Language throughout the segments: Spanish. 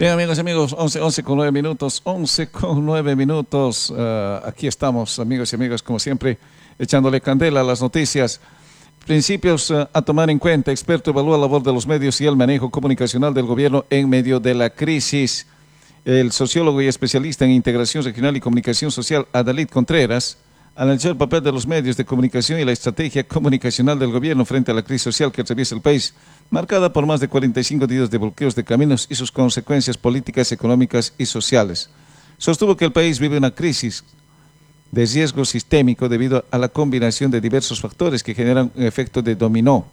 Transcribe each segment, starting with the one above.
Bien, amigos y amigos, 11 con 9 minutos, 11 con 9 minutos. Aquí estamos, amigos y amigas, como siempre, echándole candela a las noticias. Principios a tomar en cuenta. Experto evalúa la labor de los medios y el manejo comunicacional del gobierno en medio de la crisis. El sociólogo y especialista en integración regional y comunicación social, Adalid Contreras, analizó el papel de los medios de comunicación y la estrategia comunicacional del gobierno frente a la crisis social que atraviesa el país, marcada por más de 45 días de bloqueos de caminos y sus consecuencias políticas, económicas y sociales. Sostuvo que el país vive una crisis de riesgo sistémico debido a la combinación de diversos factores que generan un efecto dominó,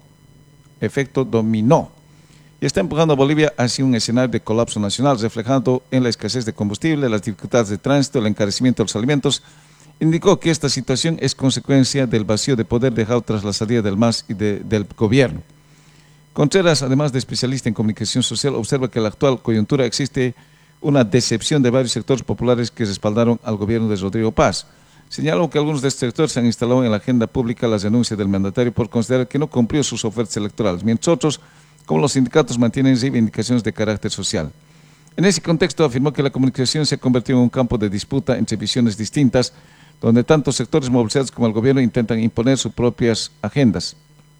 y está empujando a Bolivia hacia un escenario de colapso nacional, reflejado en la escasez de combustible, las dificultades de tránsito, el encarecimiento de los alimentos. Indicó que esta situación es consecuencia del vacío de poder dejado tras la salida del MAS y del gobierno. Contreras, además de especialista en comunicación social, observa que en la actual coyuntura existe una decepción de varios sectores populares que respaldaron al gobierno de Rodrigo Paz. Señaló que algunos de estos sectores han instalado en la agenda pública las denuncias del mandatario por considerar que no cumplió sus ofertas electorales, mientras otros, como los sindicatos, mantienen reivindicaciones de carácter social. En ese contexto, afirmó que la comunicación se ha convertido en un campo de disputa entre visiones distintas, donde tanto sectores movilizados como el gobierno intentan imponer sus propias agendas.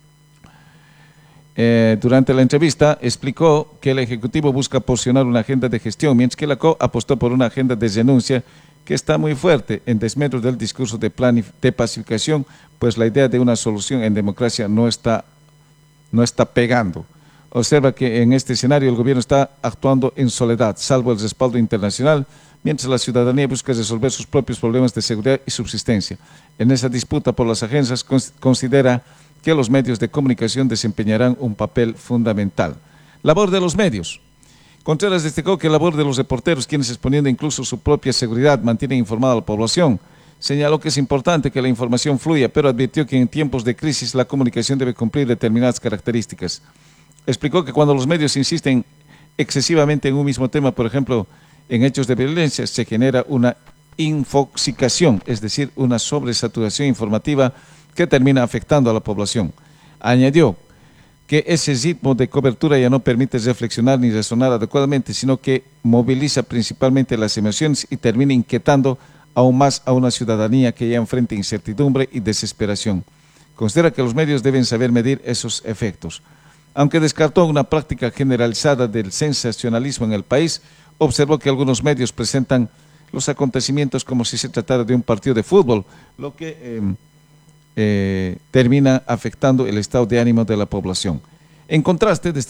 Durante la entrevista explicó que el Ejecutivo busca posicionar una agenda de gestión, mientras que la CO apostó por una agenda de denuncia que está muy fuerte en desmedro del discurso de pacificación, pues la idea de una solución en democracia no está pegando. Observa que en este escenario el gobierno está actuando en soledad, salvo el respaldo internacional, mientras la ciudadanía busca resolver sus propios problemas de seguridad y subsistencia. En esa disputa por las agencias, considera que los medios de comunicación desempeñarán un papel fundamental. Labor de los medios. Contreras destacó que la labor de los reporteros, quienes exponiendo incluso su propia seguridad, mantienen informada a la población. Señaló que es importante que la información fluya, pero advirtió que en tiempos de crisis la comunicación debe cumplir determinadas características. Explicó que cuando los medios insisten excesivamente en un mismo tema, por ejemplo, en hechos de violencia, se genera una infoxicación, es decir, una sobresaturación informativa que termina afectando a la población. Añadió que ese ritmo de cobertura ya no permite reflexionar ni razonar adecuadamente, sino que moviliza principalmente las emociones y termina inquietando aún más a una ciudadanía que ya enfrenta incertidumbre y desesperación. Considera que los medios deben saber medir esos efectos. Aunque descartó una práctica generalizada del sensacionalismo en el país, observó que algunos medios presentan los acontecimientos como si se tratara de un partido de fútbol, lo que termina afectando el estado de ánimo de la población. En contraste,